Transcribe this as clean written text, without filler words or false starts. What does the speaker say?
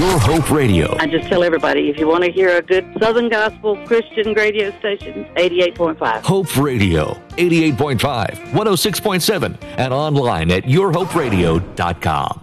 Your Hope Radio. I just tell everybody, if you want to hear a good Southern Gospel Christian radio station, 88.5. Hope Radio, 88.5, 106.7, and online at yourhoperadio.com.